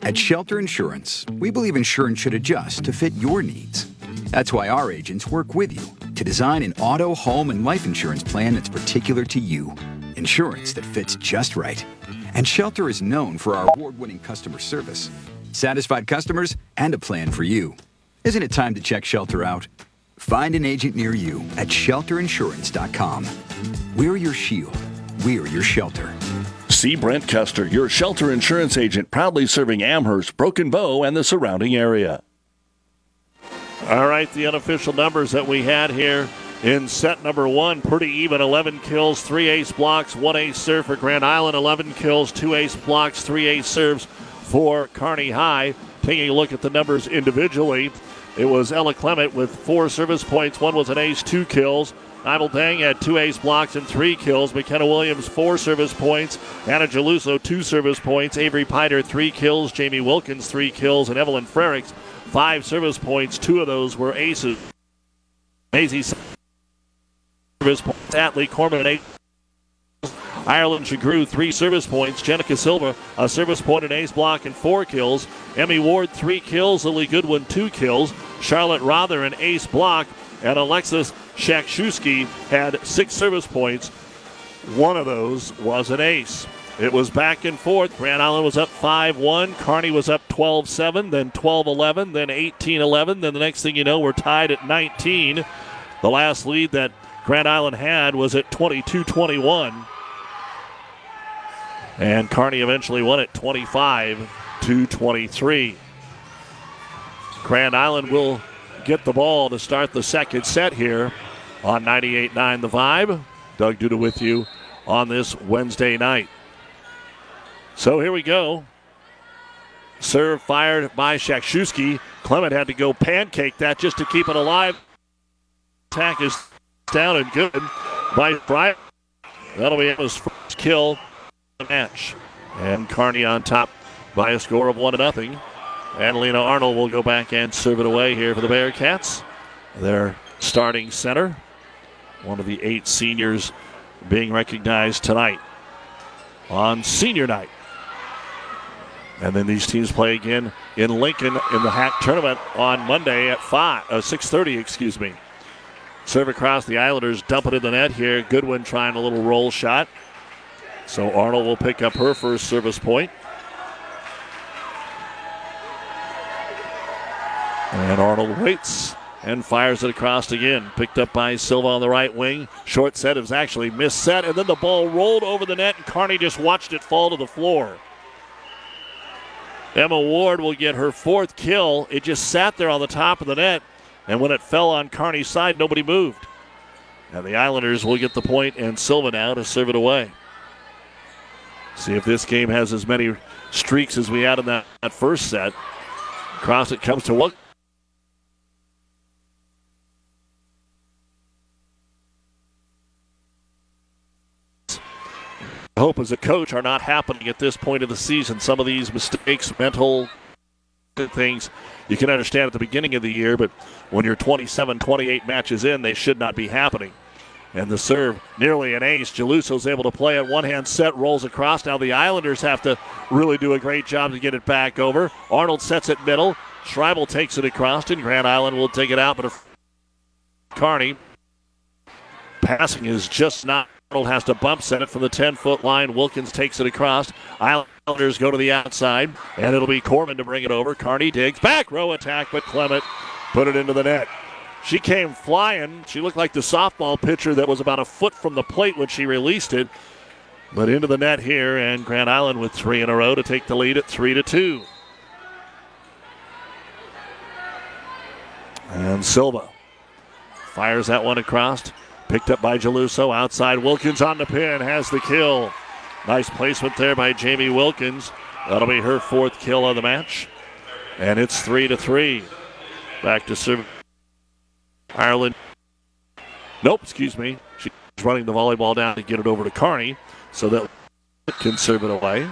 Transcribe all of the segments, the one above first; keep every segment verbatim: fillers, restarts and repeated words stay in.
At Shelter Insurance, we believe insurance should adjust to fit your needs. That's why our agents work with you to design an auto, home, and life insurance plan that's particular to you. Insurance that fits just right. And Shelter is known for our award-winning customer service, satisfied customers, and a plan for you. Isn't it time to check Shelter out? Find an agent near you at shelter insurance dot com. We're your shield. We're your shelter. See Brent Custer, your Shelter Insurance agent, proudly serving Amherst, Broken Bow, and the surrounding area. All right, the unofficial numbers that we had here in set number one, pretty even. eleven kills, three ace blocks, one ace serve for Grand Island. eleven kills, two ace blocks, three ace serves for Kearney High. Taking a look at the numbers individually, it was Ella Clement with four service points. One was an ace, two kills. Nibel Dang had two ace blocks and three kills. McKenna Williams, four service points. Anna Geluso, two service points. Avery Piter, three kills. Jamie Wilkins, three kills. And Evelyn Frericks, five service points. Two of those were aces. Maisie service points. Atlee Corman, an ace. Ireland Shagrew, three service points. Jenica Silva, a service point, an ace block, and four kills. Emmy Ward, three kills. Lily Goodwin, two kills. Charlotte Rother, an ace block. And Alexis Shakshuski had six service points. One of those was an ace. It was back and forth. Grand Island was up five one. Kearney was up twelve seven, then twelve eleven, then eighteen eleven. Then the next thing you know, we're tied at nineteen. The last lead that Grand Island had was at twenty-two twenty-one. And Kearney eventually won it twenty-five to twenty-three. Grand Island will get the ball to start the second set here on ninety-eight nine The Vibe. Doug Duda with you on this Wednesday night. So here we go. Serve fired by Shakshuski. Clement had to go pancake that just to keep it alive. Attack is down and good by Bryant. That'll be his first kill of the match. And Kearney on top by a score of one to nothing. Annalena Arnold will go back and serve it away here for the Bearcats. Their starting center, one of the eight seniors being recognized tonight on senior night. And then these teams play again in Lincoln in the Hack tournament on Monday at five, uh, six thirty, excuse me. Serve across, the Islanders dump it in the net here. Goodwin trying a little roll shot. So Arnold will pick up her first service point. And Arnold waits and fires it across again. Picked up by Silva on the right wing. Short set is actually missed set, and then the ball rolled over the net, and Kearney just watched it fall to the floor. Emma Ward will get her fourth kill. It just sat there on the top of the net, and when it fell on Kearney's side, nobody moved. And the Islanders will get the point, and Silva now to serve it away. See if this game has as many streaks as we had in that, that first set. Across it comes to Wilkins. Hope as a coach are not happening at this point of the season. Some of these mistakes, mental things, you can understand at the beginning of the year, but when you're twenty-seven, twenty-eight matches in, they should not be happening. And the serve, nearly an ace. Geluso's able to play it. One-hand set, rolls across. Now the Islanders have to really do a great job to get it back over. Arnold sets it middle. Schreibel takes it across, and Grand Island will take it out, but Kearney passing is just not. Arnold has to bump set it from the ten-foot line. Wilkins takes it across. Islanders go to the outside, and it'll be Corbin to bring it over. Kearney digs. Back row attack, but Clement put it into the net. She came flying. She looked like the softball pitcher that was about a foot from the plate when she released it. But into the net here, and Grand Island with three in a row to take the lead at three to two. And Silva fires that one across. Picked up by Geluso. Outside, Wilkins on the pin. Has the kill. Nice placement there by Jamie Wilkins. That'll be her fourth kill of the match. And it's three to three. Back to serve. Ireland. Nope, excuse me. She's running the volleyball down to get it over to Kearney so that can serve it away.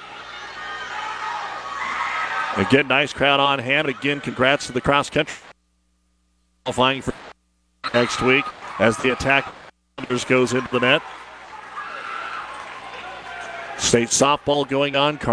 Again, nice crowd on hand. Again, congrats to the cross country qualifying for next week as the attack goes into the net. State softball going on.